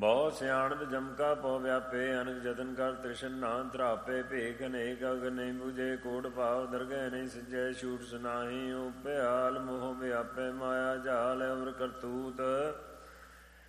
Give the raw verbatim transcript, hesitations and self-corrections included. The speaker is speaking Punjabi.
ਬਹੁ ਸਿਆਣਤ ਜਮਕਾ ਪਉ ਵਿਆਪੇ, ਅਨਕ ਜਤਨ ਕਰ ਤ੍ਰਿਸ਼ਨ ਨਾ ਧਰਾਪੇ। ਭੇਖ ਅਨੇਕ ਅਗ ਨਹੀਂ ਬੁਝੇ, ਕੋਟ ਭਾਵ ਦਰਗਹਿ ਨਹੀਂ ਸਿਜੈ। ਛੂਟ ਸੁਨਾਹੀ ਉਪਿਆਲ ਮੋਹ ਵਿਆਪੇ, ਮਾਇਆ ਜਾਲ ਅਵਰ ਕਰਤੂਤ।